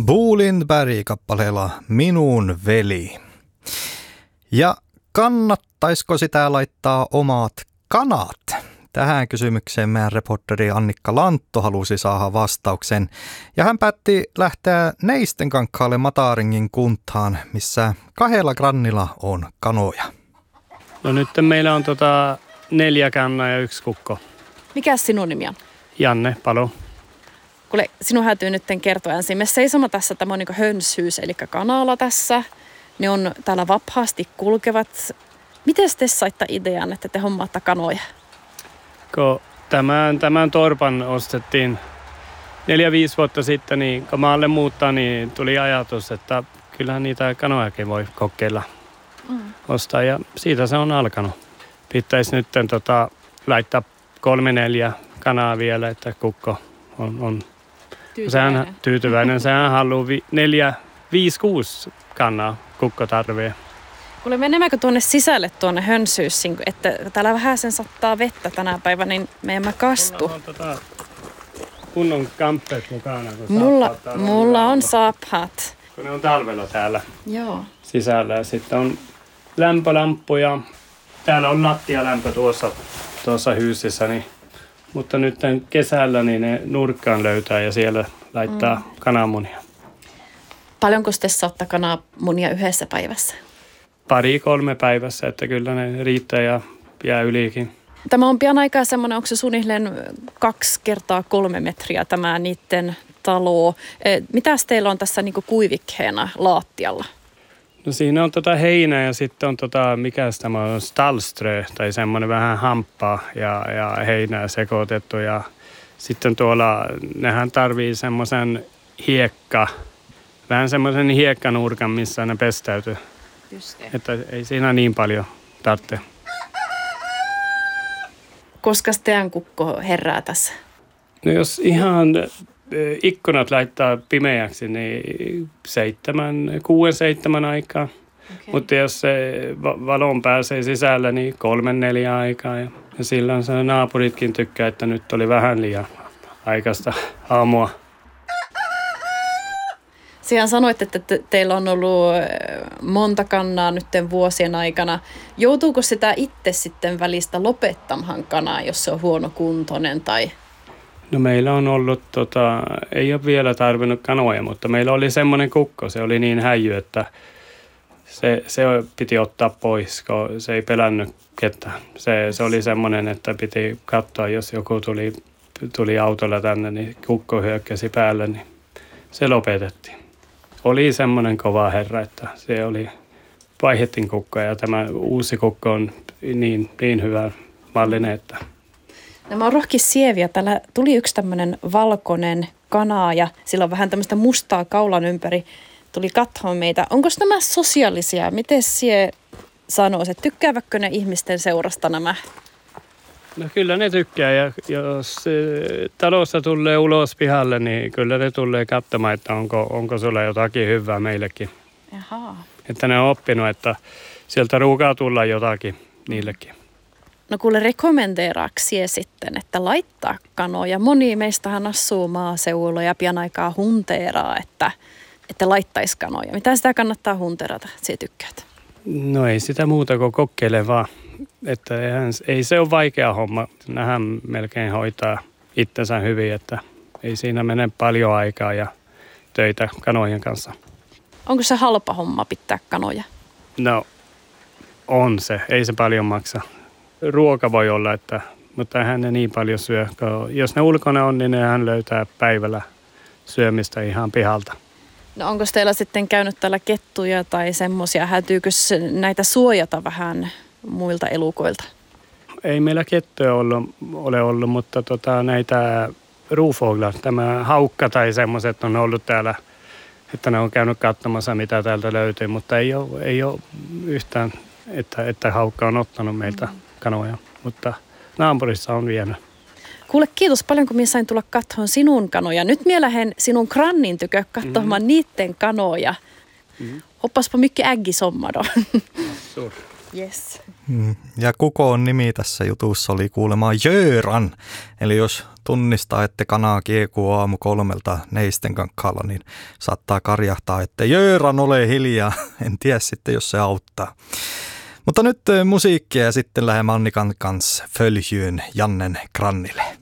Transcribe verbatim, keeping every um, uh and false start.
Bo Lindberg kappaleella Minun veli. Ja kannattaisiko sitä laittaa omat kanat? Tähän kysymykseen meidän reporteri Annikka Lantto halusi saada vastauksen. Ja hän päätti lähteä Neistenkankkaalle Mataringin kuntaan, missä kahdella grannilla on kanoja. No nyt meillä on tota neljä kannaa ja yksi kukko. Mikäs sinun nimi on? Janne Palo. Kuule, sinun häytyy nyt kertoa ensin. Me seisomme tässä, tämä on niin hönssyys, eli kanala tässä. Ne on täällä vapaasti kulkevat. Miten te saitte idean, että te hommaatte kanoja? Kun tämän, tämän torpan ostettiin neljä, viisi vuotta sitten, niin kun maalle muuttaa, niin tuli ajatus, että kyllähän niitä kanojakin voi kokeilla mm. ostaa. Ja siitä se on alkanut. Pitäisi nyt tota, laittaa kolme, neljä kanaa vielä, että kukko on, on tyytyväinen. Sehän, tyytyväinen. Sehän haluaa vi, neljä, viisi, kuusi kanaa kukko tarvitsee. Kuule, menemmekö tuonne sisälle tuonne hönsyyssiin, että täällä vähän sen sattaa vettä tänä päivänä, niin me emme kastu. Mulla on tota kunnon kamppeet mukana. Mulla, mulla on saappaat. Kun ne on talvella täällä Joo. sisällä ja sitten on lämpölamppuja. Täällä on lattialämpö tuossa, tuossa hyysissä, niin, mutta nyt kesällä niin ne nurkkaan löytää ja siellä laittaa mm. kananmunia. Paljonko te saatte kananmunia yhdessä päivässä? Pari kolme päivässä, että kyllä ne riittää ja jää ylikin. Tämä on pian aikaa semmoinen, onko se suunnilleen kaksi kertaa kolme metriä tämä niiden talo. Mitäs teillä on tässä niinku kuivikkeena laattialla? No siinä on tota heinää ja sitten on tota, mikäs tämä on, stallströ tai semmoinen vähän hamppaa ja, ja heinää sekoitettu. Ja sitten tuolla, nehän tarvii semmoisen hiekka, vähän semmoisen hiekkanurkan, missä ne pestäytyy. Just että ei siinä niin paljon tarvitse. Koska teidän kukko herää tässä? No jos ihan ikkunat laittaa pimeäksi, niin seitsemän, kuuden seitsemän aikaa. Okay. Mutta jos se valon pääsee sisällä, niin kolmen neljä aikaa. Ja, ja silloin se naapuritkin tykkää, että nyt oli vähän liian aikaista aamua. Siihen sanoit, että te- teillä on ollut monta kannaa nytten vuosien aikana. Joutuuko sitä itse sitten välistä lopettamaan kanaa, jos se on huonokuntoinen tai... No meillä on ollut, tota, ei ole vielä tarvinnut kanoja, mutta meillä oli semmoinen kukko, se oli niin häijy, että se, se piti ottaa pois, kun se ei pelännyt ketään. Se, se oli semmoinen, että piti katsoa, jos joku tuli, tuli autolla tänne, niin kukko hyökkäsi päälle, niin se lopetettiin. Oli semmoinen kova herra, että se oli, vaihdettiin kukkoja ja tämä uusi kukko on niin, niin hyvä mallinen, että... Nämä on rohki sieviä. Täällä tuli yksi tämmöinen valkoinen kana ja sillä on vähän tämmöistä mustaa kaulan ympäri. Tuli katsomaan meitä. Onko nämä sosiaalisia? Miten sie sanoisi, että tykkäävätkö ne ihmisten seurasta nämä? No kyllä ne tykkää ja jos talossa tulee ulos pihalle, niin kyllä ne tulee katsomaan, että onko, onko sulla jotakin hyvää meillekin. Jaha. Että ne on oppinut, että sieltä ruukaa tulla jotakin niillekin. No kuule, rekommendeeraako sie sitten, että laittaa kanoja? Moni meistähän asuu maaseudulla ja pian aikaa hunteeraa, että, että laittaisi kanoja. Mitä sitä kannattaa hunterata, että sie tykkäät? No ei sitä muuta kuin kokeile vaan. Että eihän, ei se ole vaikea homma. Nähän melkein hoitaa itsensä hyvin, että ei siinä mene paljon aikaa ja töitä kanojen kanssa. Onko se halpa homma pitää kanoja? No on se, ei se paljon maksa. Ruoka voi olla, että, mutta eihän ne niin paljon syö. Jos ne ulkona on, niin hän löytää päivällä syömistä ihan pihalta. No onko teillä sitten käynyt täällä kettuja tai semmoisia? Hätyykö näitä suojata vähän muilta elukoilta? Ei meillä kettuja ollut, ole ollut, mutta tota, näitä ruufoglar, tämä haukka tai semmoiset on ollut täällä, että ne on käynyt katsomassa, mitä täältä löytyy, mutta ei ole, ei ole yhtään, että, että haukka on ottanut meiltä kanoja, mutta naapurissa on vienyt. Kuule, kiitos paljon, kun minä sain tulla katsomaan sinun kanoja. Nyt minä lähden sinun grannin tykö katsomaan mm-hmm. niiden kanoja. Mm-hmm. Hoppaspa mycket äggisommado. Sur. Yes. Ja kukon nimi tässä jutussa oli kuulemma Jöran. Eli jos tunnistaa, että kanaa kiekuu aamu kolmelta neisten kankkaalla, niin saattaa karjahtaa, että Jöran, ole hiljaa. En tiedä sitten, jos se auttaa. Mutta nyt musiikkia ja sitten lähdemme Annikan kanssa följyyn Jannen Grannille.